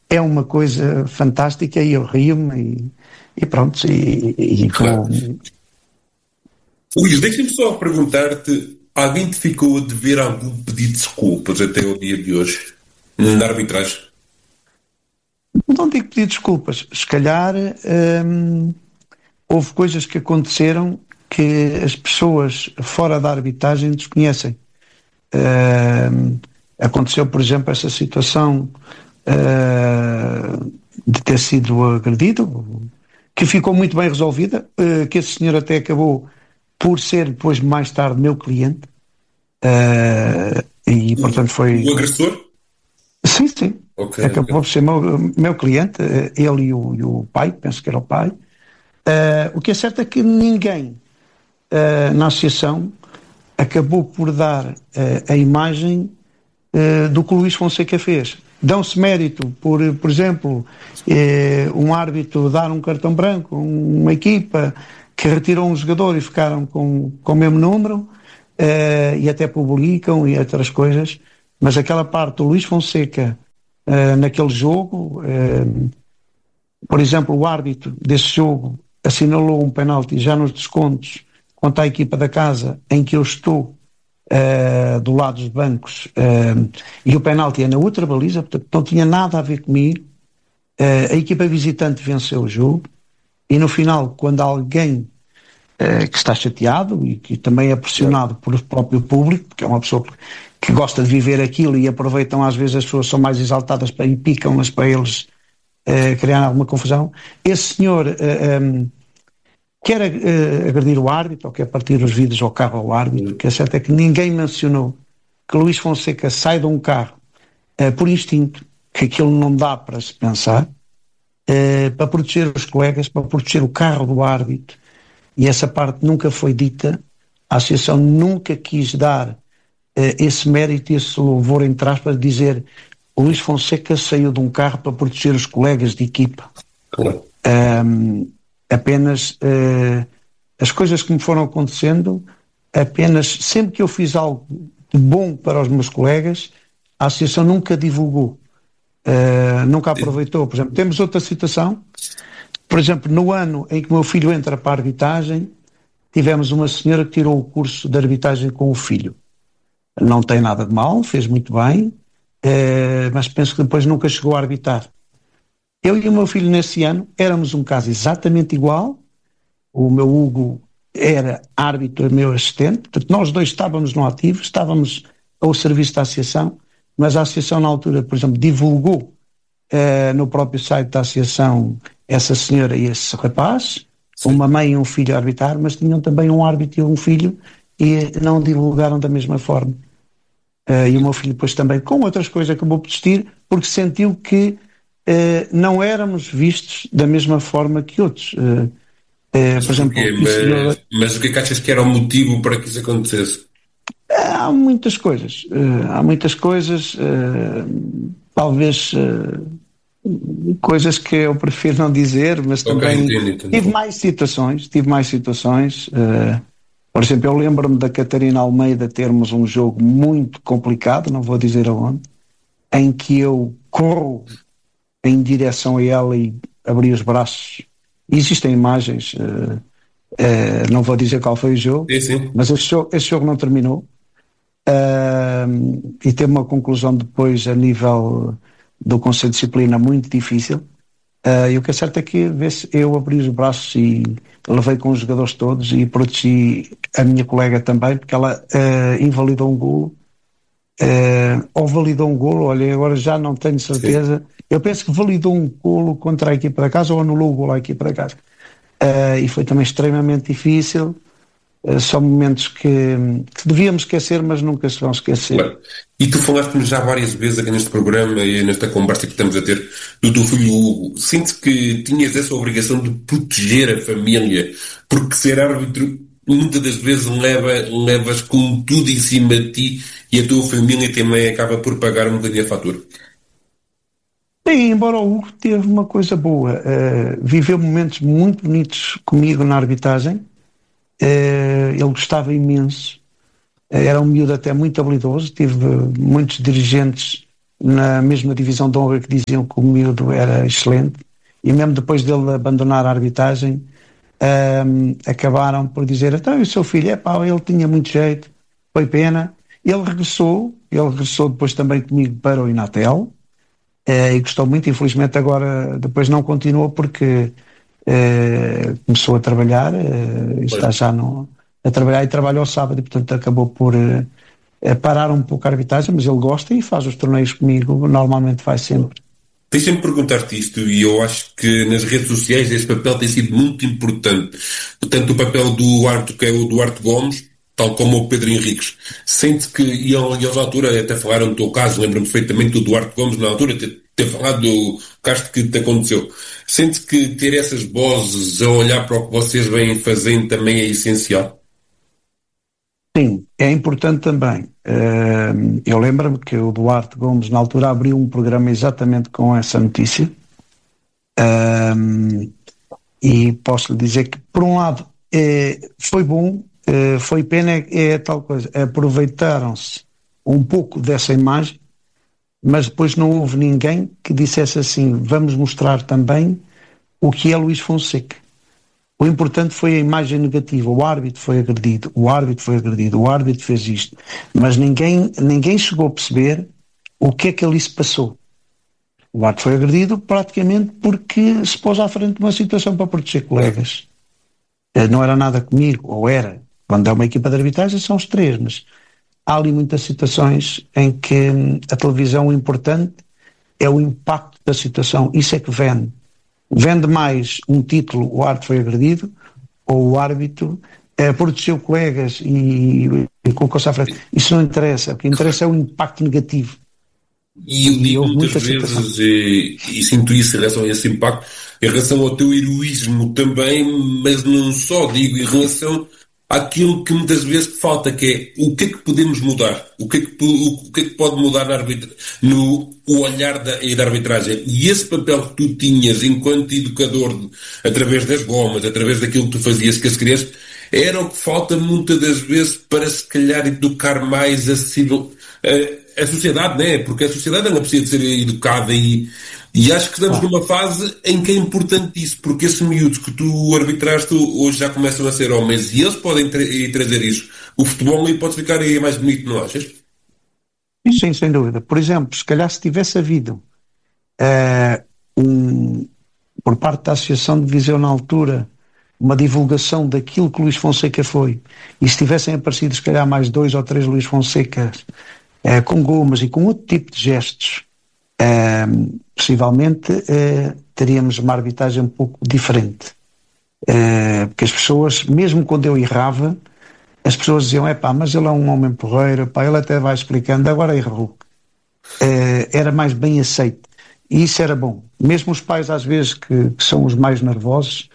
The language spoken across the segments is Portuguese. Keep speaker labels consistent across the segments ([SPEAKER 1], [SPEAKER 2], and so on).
[SPEAKER 1] é uma coisa fantástica e eu rio-me e pronto, e
[SPEAKER 2] Claro. Luís, deixa-me só perguntar-te: alguém te ficou a dever algum pedido de desculpas até o dia de hoje? Na arbitragem?
[SPEAKER 1] não digo pedir desculpas, se calhar houve coisas que aconteceram que as pessoas fora da arbitragem desconhecem. Ahm, Aconteceu, por exemplo, essa situação de ter sido agredido, que ficou muito bem resolvida, que esse senhor até acabou por ser depois mais tarde meu cliente, e portanto
[SPEAKER 2] O
[SPEAKER 1] foi,
[SPEAKER 2] agressor?
[SPEAKER 1] sim, sim,
[SPEAKER 2] Ok,
[SPEAKER 1] acabou por
[SPEAKER 2] ok.
[SPEAKER 1] ser meu cliente, ele e o pai, penso que era o pai. O que é certo é que ninguém na associação acabou por dar a imagem do que o Luís Fonseca fez. Dão-se mérito por exemplo, um árbitro dar um cartão branco, uma equipa que retirou um jogador e ficaram com o mesmo número, e até publicam e outras coisas, mas aquela parte do Luís Fonseca naquele jogo, por exemplo, o árbitro desse jogo assinalou um penalti já nos descontos contra a equipa da casa em que eu estou do lado dos bancos, e o penalti é na outra baliza, portanto não tinha nada a ver comigo. A equipa visitante venceu o jogo e no final, quando alguém que está chateado e que também é
[SPEAKER 2] Claro.
[SPEAKER 1] pressionado por o próprio público, que é uma pessoa que gosta de viver aquilo e aproveitam, às vezes as pessoas são mais exaltadas e picam-nas para eles criar alguma confusão. Esse senhor quer agredir o árbitro ou quer partir os vidros ao carro ao árbitro, que é certo é que ninguém mencionou que Luís Fonseca sai de um carro por instinto, que aquilo não dá para se pensar, para proteger os colegas, para proteger o carro do árbitro, e essa parte nunca foi dita. A associação nunca quis dar esse mérito e esse louvor, entre aspas, de dizer o Luís Fonseca saiu de um carro para proteger os colegas de equipa.
[SPEAKER 2] Claro.
[SPEAKER 1] Apenas as coisas que me foram acontecendo, apenas sempre que eu fiz algo de bom para os meus colegas, a associação nunca divulgou, nunca aproveitou. Por exemplo, temos outra situação, por exemplo, no ano em que o meu filho entra para a arbitragem, tivemos uma senhora que tirou o curso de arbitragem com o filho. Não tem nada de mal, fez muito bem, mas penso que depois nunca chegou a arbitrar. Eu e o meu filho nesse ano éramos um caso exatamente igual. O meu Hugo era árbitro, meu assistente, portanto nós dois estávamos no ativo, estávamos ao serviço da associação, mas a associação na altura, por exemplo, divulgou no próprio site da associação essa senhora e esse rapaz,
[SPEAKER 2] Sim.
[SPEAKER 1] uma mãe e um filho a arbitrar, mas tinham também um árbitro e um filho e não divulgaram da mesma forma. E o meu filho depois também, com outras coisas, acabou por desistir, porque sentiu que não éramos vistos da mesma forma que outros.
[SPEAKER 2] Mas
[SPEAKER 1] Por
[SPEAKER 2] porquê?
[SPEAKER 1] exemplo, isso
[SPEAKER 2] Mas o que é que achas que era o motivo para que isso acontecesse?
[SPEAKER 1] há muitas coisas. Há muitas coisas, talvez coisas que eu prefiro não dizer, mas
[SPEAKER 2] Ok,
[SPEAKER 1] também
[SPEAKER 2] entendo, entendo.
[SPEAKER 1] tive mais situações. Por exemplo, eu lembro-me da Catarina Almeida termos um jogo muito complicado, não vou dizer aonde, em que eu corro em direção a ela e abri os braços. Existem imagens, não vou dizer qual foi o jogo,
[SPEAKER 2] Sim, sim.
[SPEAKER 1] mas esse jogo não terminou. E teve uma conclusão depois a nível do Conselho de Disciplina muito difícil. E o que é certo é que eu abri os braços e levei com os jogadores todos e protegi a minha colega também, porque ela invalidou um golo, ou validou um golo, olha, agora já não tenho
[SPEAKER 2] Sim.
[SPEAKER 1] certeza. Eu penso que validou um golo contra a equipa da casa ou anulou o golo à equipa da casa. E foi também extremamente difícil. São momentos que devíamos esquecer, mas nunca se vão esquecer.
[SPEAKER 2] Claro. E tu falaste-me já várias vezes aqui neste programa e nesta conversa que estamos a ter do teu filho Hugo. Sentes que tinhas essa obrigação de proteger a família, porque ser árbitro muitas das vezes levas com tudo em cima de ti e a tua família também acaba por pagar um bocadinho a fatura.
[SPEAKER 1] Bem, embora o Hugo teve uma coisa boa, viveu momentos muito bonitos comigo na arbitragem. Ele gostava imenso. Era um miúdo até muito habilidoso. Tive muitos dirigentes na mesma divisão de honra, que diziam que o miúdo era excelente, e mesmo depois dele abandonar a arbitragem, acabaram por dizer, então, o seu filho, ele tinha muito jeito, foi pena. Ele regressou depois também comigo para o Inatel, e gostou muito. Infelizmente agora depois não continuou, porque começou a trabalhar, está já a trabalhar, e trabalha ao sábado, e portanto acabou por parar um pouco a arbitragem, mas ele gosta e faz os torneios comigo, normalmente vai sempre.
[SPEAKER 2] Deixa-me perguntar-te isto, e eu acho que nas redes sociais esse papel tem sido muito importante. Tanto o papel do árbitro, que é o Duarte Gomes, tal como o Pedro Henriques. Sente que, e eles à altura até falaram do teu caso, lembro-me perfeitamente do Duarte Gomes, na altura, ter falado do caso que te aconteceu. Sente que ter essas vozes a olhar para o que vocês vêm fazendo também é essencial?
[SPEAKER 1] Sim, é importante também. Eu lembro-me que o Duarte Gomes, na altura, abriu um programa exatamente com essa notícia. E posso lhe dizer que, por um lado, foi bom, foi pena, é tal coisa. Aproveitaram-se um pouco dessa imagem, mas depois não houve ninguém que dissesse assim: vamos mostrar também o que é Luís Fonseca. O importante foi a imagem negativa. O árbitro foi agredido, o árbitro fez isto. Mas ninguém chegou a perceber o que é que ali se passou. O árbitro foi agredido praticamente porque se pôs à frente de uma situação para proteger colegas. Não era nada comigo, ou era. Quando é uma equipa de arbitragem são os três, mas há ali muitas situações em que a televisão, o importante é o impacto da situação. Isso é que vende. Vende mais um título, o árbitro foi agredido, ou o árbitro protegeu colegas e colocou-se à frente. Isso não interessa. O que interessa é o impacto negativo.
[SPEAKER 2] E eu digo
[SPEAKER 1] houve
[SPEAKER 2] muitas
[SPEAKER 1] muita situação.
[SPEAKER 2] vezes, e sinto isso em relação a esse impacto, em relação ao teu heroísmo também, mas não só, digo, em relação àquilo que muitas vezes falta, que é o que é que podemos mudar, o que é que pode mudar no o olhar da arbitragem. E esse papel que tu tinhas enquanto educador, através das gomas, através daquilo que tu fazias com as crianças, era o que falta muitas das vezes para se calhar educar mais acessível a sociedade, né? Porque a sociedade ela precisa de ser educada e acho que estamos numa fase em que é importante isso, porque esses miúdos que tu arbitraste hoje já começam a ser homens e eles podem trazer isso. O futebol aí pode ficar aí mais bonito, não achas?
[SPEAKER 1] Sim, sem dúvida. Por exemplo, se calhar se tivesse havido por parte da Associação de Viseu na altura, uma divulgação daquilo que Luís Fonseca foi, e se tivessem aparecido se calhar mais 2 ou 3 Luís Fonsecas com gomas e com outro tipo de gestos, possivelmente teríamos uma arbitragem um pouco diferente. Porque as pessoas, mesmo quando eu errava, as pessoas diziam: mas ele é um homem porreiro, ele até vai explicando, agora errou. Era mais bem aceito. E isso era bom. Mesmo os pais, às vezes, que são os mais nervosos,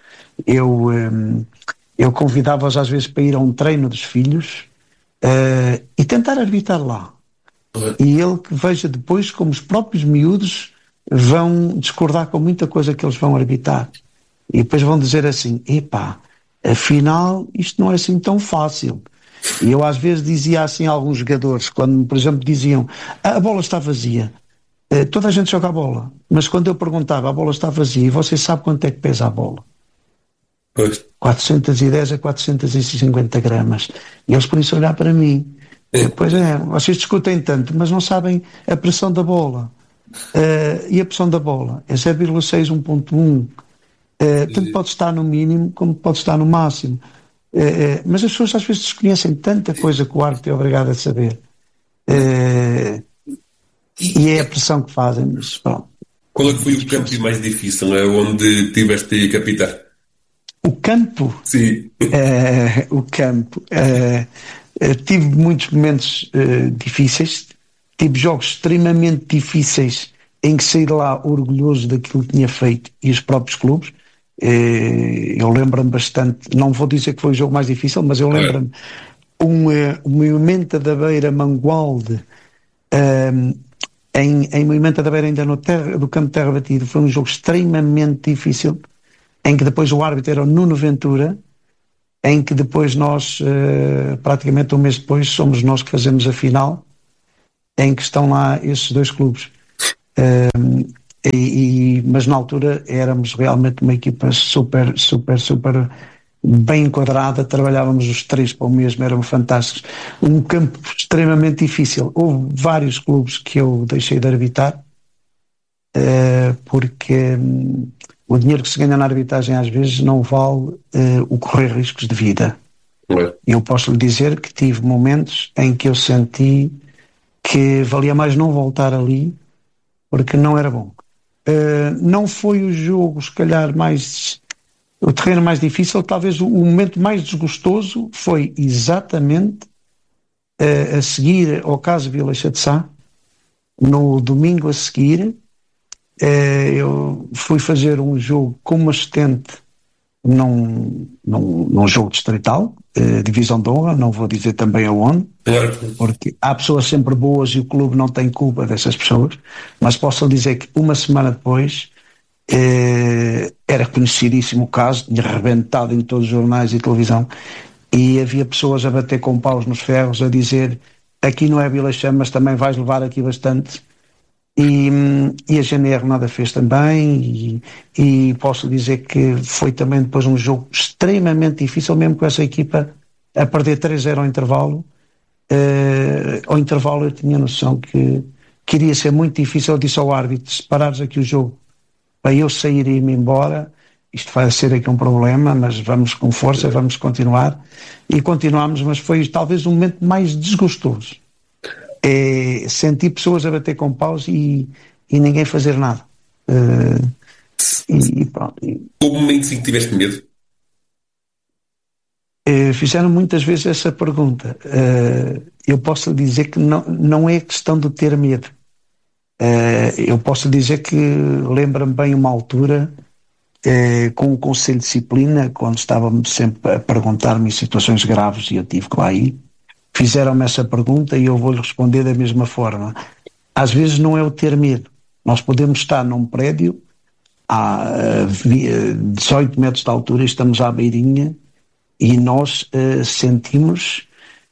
[SPEAKER 1] eu convidava-os às vezes para ir a um treino dos filhos e tentar arbitrar lá. E ele que veja depois como os próprios miúdos vão discordar com muita coisa que eles vão arbitrar. E depois vão dizer assim: afinal isto não é assim tão fácil. E eu às vezes dizia assim a alguns jogadores, quando por exemplo diziam: a bola está vazia, toda a gente joga a bola, mas quando eu perguntava: a bola está vazia, e você sabe quanto é que pesa a bola?
[SPEAKER 2] Pois.
[SPEAKER 1] 410 a 450 gramas. E eles podiam olhar para mim: pois é, vocês discutem tanto, mas não sabem a pressão da bola. E a pressão da bola é 0,6, 1,1. Tanto pode estar no mínimo como pode estar no máximo. Mas as pessoas às vezes desconhecem tanta coisa que o árbitro é obrigado a saber. E é a pressão que fazem. Mas, pronto.
[SPEAKER 2] Qual é que foi o campo mais difícil, onde tiveste que apitar?
[SPEAKER 1] O campo?
[SPEAKER 2] Sim.
[SPEAKER 1] O campo. Tive muitos momentos difíceis. Tive jogos extremamente difíceis em que saí de lá orgulhoso daquilo que tinha feito, e os próprios clubes. Eu lembro-me bastante, não vou dizer que foi o jogo mais difícil, mas eu lembro-me o Moimenta da Beira Mangualde, em Moimenta da Beira, ainda do campo de terra batido, foi um jogo extremamente difícil, em que depois o árbitro era o Nuno Ventura, em que depois nós, praticamente um mês depois, somos nós que fazemos a final, em que estão lá esses dois clubes. Mas na altura éramos realmente uma equipa super, super, super bem enquadrada, trabalhávamos os três para o mesmo, eram fantásticos. Um campo extremamente difícil. Houve vários clubes que eu deixei de arbitrar, porque o dinheiro que se ganha na arbitragem às vezes não vale o correr riscos de vida. Eu posso lhe dizer que tive momentos em que eu senti que valia mais não voltar ali, porque não era bom. Não foi o jogo, se calhar, o terreno mais difícil. Talvez o momento mais desgostoso foi exatamente a seguir ao caso Vila de Sá. No domingo a seguir, eu fui fazer um jogo como assistente num jogo distrital, divisão de honra, não vou dizer também aonde, porque há pessoas sempre boas e o clube não tem culpa dessas pessoas, mas posso dizer que uma semana depois era conhecidíssimo o caso, tinha arrebentado em todos os jornais e televisão, e havia pessoas a bater com paus nos ferros, a dizer: aqui não é Vila Chama, mas também vais levar aqui bastante. E a GNR nada fez também, e posso dizer que foi também depois um jogo extremamente difícil, mesmo com essa equipa a perder 3-0 ao intervalo. Ao intervalo eu tinha noção que iria ser muito difícil. Eu disse ao árbitro: se parares aqui o jogo para eu sair e ir-me embora, isto vai ser aqui um problema, mas vamos com força, vamos continuar. E continuámos, mas foi talvez o momento mais desgostoso. Senti pessoas a bater com paus e ninguém fazer nada. E pronto.
[SPEAKER 2] Houve momentos em que tiveste medo?
[SPEAKER 1] Fizeram muitas vezes essa pergunta. Eu posso dizer que não é questão de ter medo. Eu posso dizer que lembro-me bem uma altura com o Conselho de Disciplina, quando estávamos sempre a perguntar-me em situações graves e eu tive que lá ir. Fizeram-me essa pergunta e eu vou-lhe responder da mesma forma. Às vezes não é o ter medo. Nós podemos estar num prédio a 18 metros de altura, estamos à beirinha e nós sentimos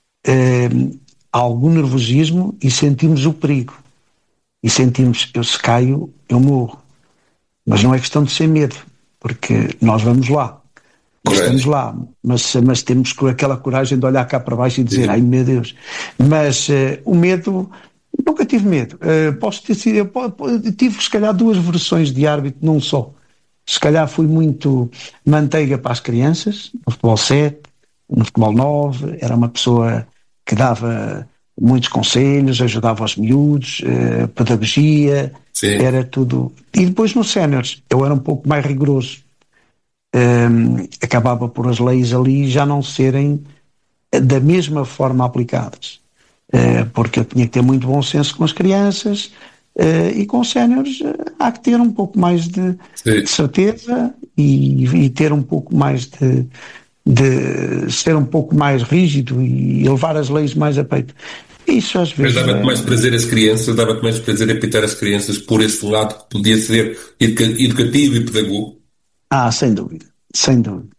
[SPEAKER 1] algum nervosismo e sentimos o perigo. E sentimos: eu se caio, eu morro. Mas não é questão de ser medo, porque nós vamos lá. Estamos lá, mas temos aquela coragem de olhar cá para baixo e dizer: ai meu Deus. Mas o medo, nunca tive medo. Posso ter sido, eu tive se calhar duas versões de árbitro, não só. Se calhar fui muito manteiga para as crianças, no futebol 7, no futebol 9, era uma pessoa que dava muitos conselhos, ajudava os miúdos, pedagogia, era tudo. E depois nos séniores, eu era um pouco mais rigoroso. Acabava por as leis ali já não serem da mesma forma aplicadas, porque eu tinha que ter muito bom senso com as crianças, e com os séniores há que ter um pouco mais de certeza e ter um pouco mais de ser um pouco mais rígido e levar as leis mais a peito. Isso às vezes.
[SPEAKER 2] Mas dava-te mais prazer as crianças, dava-te mais prazer apitar as crianças por esse lado que podia ser educativo e pedagogo?
[SPEAKER 1] Sem dúvida, sem dúvida.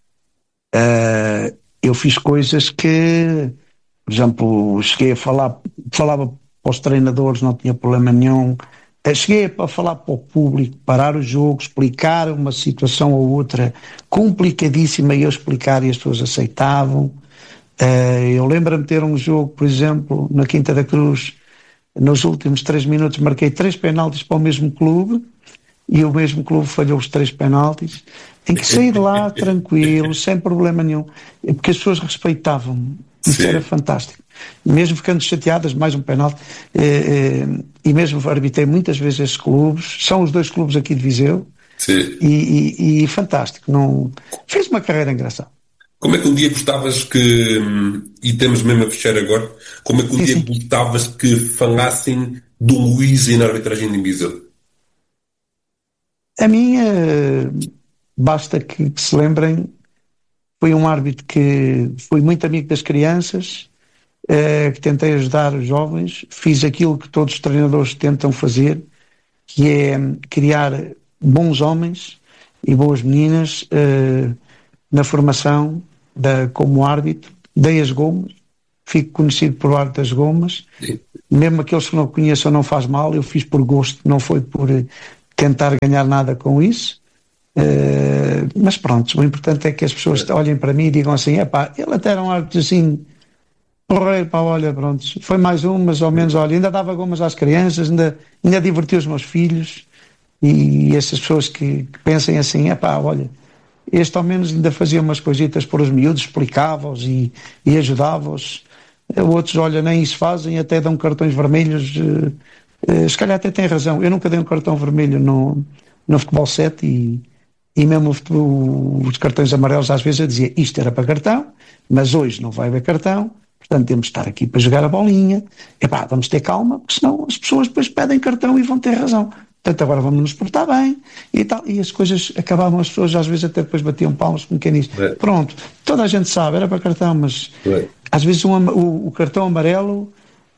[SPEAKER 1] Eu fiz coisas que, por exemplo, cheguei a falava para os treinadores, não tinha problema nenhum. Cheguei a falar para o público, parar o jogo, explicar uma situação ou outra complicadíssima e eu explicar e as pessoas aceitavam. Eu lembro-me de ter um jogo, por exemplo, na Quinta da Cruz, nos últimos 3 minutos marquei 3 penaltis para o mesmo clube e o mesmo clube falhou os 3 penaltis, em que saí de lá tranquilo, sem problema nenhum, porque as pessoas respeitavam-me. Isso era fantástico. Mesmo ficando chateadas, mais um penalti, e mesmo arbitrei muitas vezes esses clubes, são os 2 clubes aqui de Viseu, e fantástico. Fez uma carreira engraçada.
[SPEAKER 2] Como é que um dia gostavas que, e temos mesmo a fechar agora, como é que um dia gostavas que falassem do Luís e na arbitragem de Viseu?
[SPEAKER 1] A minha, basta que se lembrem, foi um árbitro que foi muito amigo das crianças, que tentei ajudar os jovens, fiz aquilo que todos os treinadores tentam fazer, que é criar bons homens e boas meninas na formação como árbitro, dei as gomas, fico conhecido por arte das gomas.
[SPEAKER 2] Sim.
[SPEAKER 1] Mesmo aqueles que não conheçam, não faz mal, eu fiz por gosto, não foi por tentar ganhar nada com isso. Mas pronto, o importante é que as pessoas olhem para mim e digam assim: epá, ele até era um árbitro assim, porreiro, pá, olha, pronto, foi mais um, mas ao menos, olha, ainda dava gomas às crianças, ainda divertiu os meus filhos. E essas pessoas que pensem assim: epá, olha, este ao menos ainda fazia umas coisitas por os miúdos, explicava-os e ajudava-os. Outros, olha, nem isso fazem, até dão cartões vermelhos. Se calhar até tem razão. Eu nunca dei um cartão vermelho no futebol 7 e mesmo os cartões amarelos às vezes eu dizia: isto era para cartão, mas hoje não vai haver cartão, portanto temos de estar aqui para jogar a bolinha. Epá, vamos ter calma, porque senão as pessoas depois pedem cartão e vão ter razão. Portanto, agora vamos nos portar bem e tal. E as coisas acabavam, as pessoas às vezes até depois batiam palmas com quem disse: pronto, toda a gente sabe, era para cartão, mas às vezes o cartão amarelo,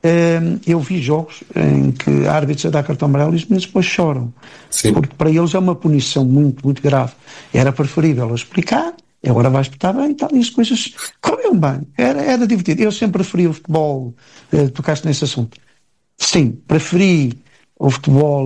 [SPEAKER 1] eu vi jogos em que árbitros a dar cartão amarelo e os meninos depois choram. Sim. Porque para eles é uma punição muito, muito grave. Era preferível eu explicar, agora vais portar bem e tal, e as coisas corriam bem. Era divertido. Eu sempre preferi o futebol, tocaste nesse assunto. Sim, preferi o futebol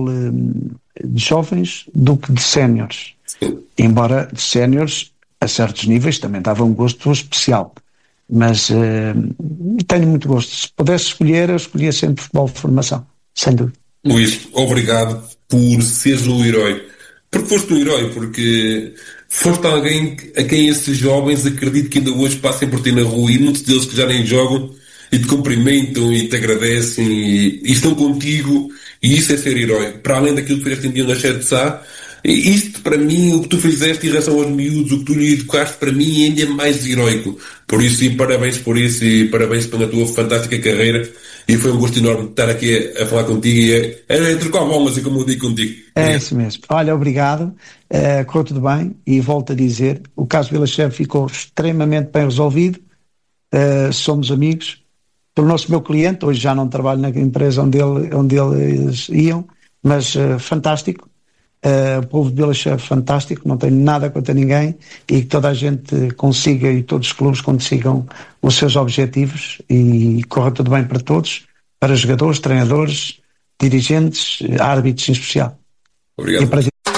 [SPEAKER 1] de jovens do que de séniores. Embora de séniores, a certos níveis, também dava um gosto especial. Mas tenho muito gosto. Se pudesse escolher, eu escolhia sempre futebol de formação, sem dúvida.
[SPEAKER 2] Luís, obrigado por seres um herói. Porque foste um herói, porque foste alguém a quem esses jovens acredito que ainda hoje passem por ti na rua, e muitos deles que já nem jogam e te cumprimentam e te agradecem e estão contigo, e isso é ser herói. Para além daquilo que fizeste em dia na Cheia de Sá, isto para mim, o que tu fizeste em relação aos miúdos, o que tu lhe educaste, para mim ainda é mais heroico. Por isso, sim, parabéns por isso e parabéns pela tua fantástica carreira. E foi um gosto enorme estar aqui a falar contigo e a trocar bolas, assim como eu digo contigo.
[SPEAKER 1] É isso mesmo. Olha, obrigado. Correu tudo bem e volto a dizer, o caso Vila Cheve ficou extremamente bem resolvido. Somos amigos. Tornou-se meu cliente. Hoje já não trabalho na empresa onde eles iam, mas fantástico. O povo de Vila Cheve fantástico, não tenho nada contra ninguém, e que toda a gente consiga e todos os clubes consigam os seus objetivos e corra tudo bem para todos, para jogadores, treinadores, dirigentes, árbitros em especial.
[SPEAKER 2] Obrigado.